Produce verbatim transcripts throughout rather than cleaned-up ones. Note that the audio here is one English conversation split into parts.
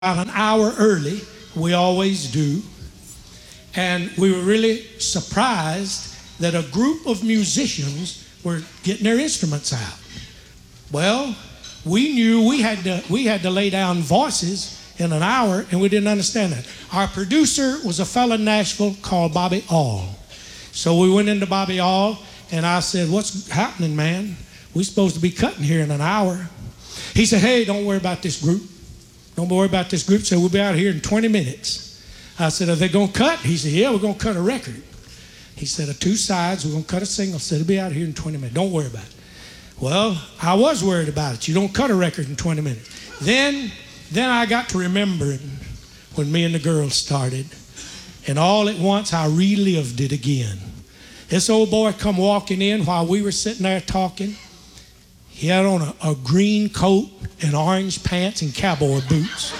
about an hour early. We always do. And we were really surprised that a group of musicians were getting their instruments out. Well, we knew we had to, we had to lay down voices in an hour, and we didn't understand that. Our producer was a fellow in Nashville called Bobby All. So we went into Bobby All, and I said, "What's happening, man? We're supposed to be cutting here in an hour." He said, "Hey, don't worry about this group. Don't worry about this group. So we'll be out here in twenty minutes. I said, "Are they going to cut?" He said, "Yeah, we're going to cut a record." He said, "Of two sides, we're going to cut a single." I said, "It'll be out here in twenty minutes. Don't worry about it." Well, I was worried about it. You don't cut a record in twenty minutes. Then, then I got to remembering when me and the girls started, and all at once I relived it again. This old boy come walking in while we were sitting there talking. He had on a, a green coat and orange pants and cowboy boots.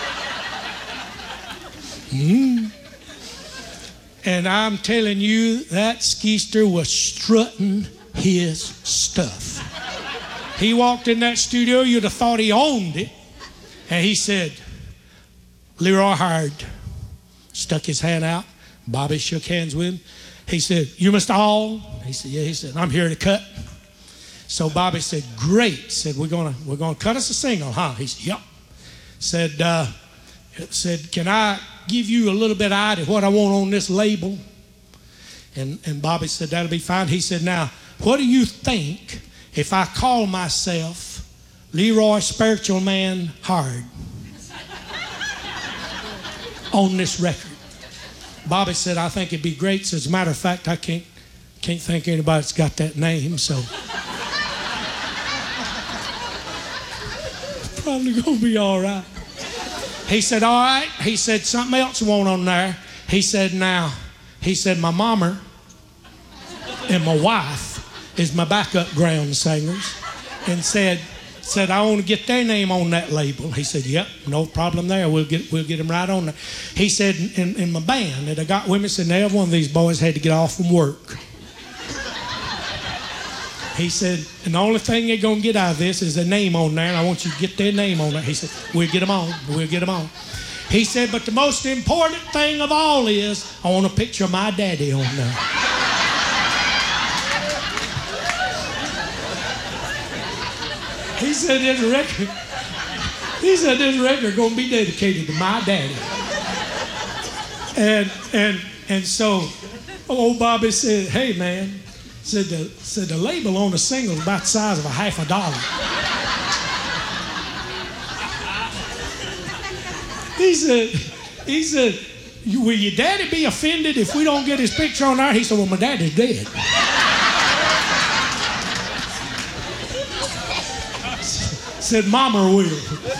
Mm. And I'm telling you, that skeester was strutting his stuff. He walked in that studio, you'd have thought he owned it. And he said, "Leroy Hard." Stuck his hand out. Bobby shook hands with him. He said, "You Mister All?" He said, "Yeah." He said, "I'm here to cut." So Bobby said, "Great." Said, we're gonna we're gonna cut us a single, huh?" He said, "Yep." Said, uh, said, "Can I give you a little bit of idea what I want on this label?" And and Bobby said, "That'll be fine." He said, "Now, what do you think if I call myself Leroy Spiritual Man Hard on this record?" Bobby said, "I think it'd be great." So as a matter of fact, I can't can't think anybody's got that name, so probably gonna be all right. He said, "All right." He said, "Something else you want on there." He said, "Now," he said, "my mama and my wife is my backup ground singers," and said, said, "I want to get their name on that label." He said, "Yep, no problem there. We'll get we'll get them right on there." He said, in, in my band that I got with me, said, "Every one of these boys had to get off from work." He said, "And the only thing they're going to get out of this is their name on there, and I want you to get their name on there." He said, "We'll get them on. We'll get them on." He said, "But the most important thing of all is I want a picture of my daddy on there." He said, "This record, he said, this record going to be dedicated to my daddy." And and and so old Bobby said, "Hey, man," said the said the label on the single is about the size of a half a dollar. He said, he said, "Will your daddy be offended if we don't get his picture on there?" He said, "Well, my daddy's dead." Said, "Mama will."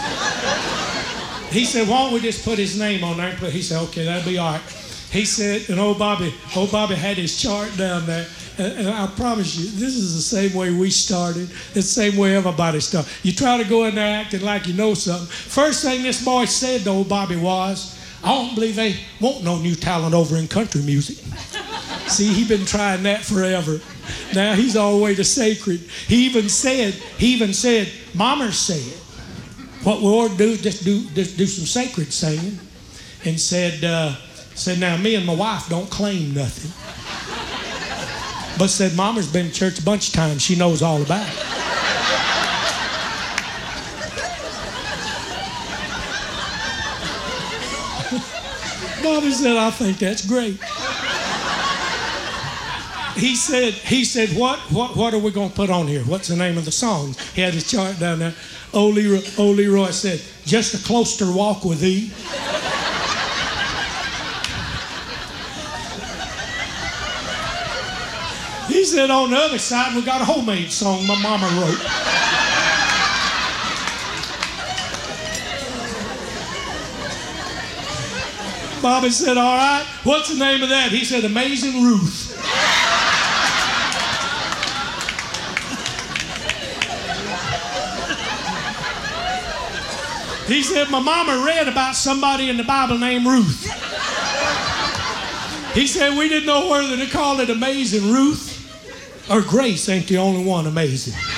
He said, "Why don't we just put his name on there?" He said, "Okay, that'll be all right." He said, and old Bobby, old Bobby had his chart down there. And, and I promise you, this is the same way we started. It's the same way everybody started. You try to go in there acting like you know something. First thing this boy said to old Bobby was, "I don't believe they want no new talent over in country music." See, he been trying that forever. Now he's all the way to sacred. He even said, he even said, "Mama said, what we ought to do is just do, just do some sacred singing." And said, uh, said, "Now me and my wife don't claim nothing. But," said, "Mama's been to church a bunch of times. She knows all about it." Bobby said, "I think that's great." He said, he said, what, what, what are we going to put on here? What's the name of the song? He had his chart down there. Old Leroy, old Leroy said, "Just a closer walk with thee." He said, "On the other side, we got a homemade song my mama wrote." Bobby said, "All right, what's the name of that?" He said, "Amazing Ruth." He said, "My mama read about somebody in the Bible named Ruth." He said, "We didn't know whether to call it Amazing Ruth or Grace Ain't the Only One Amazing."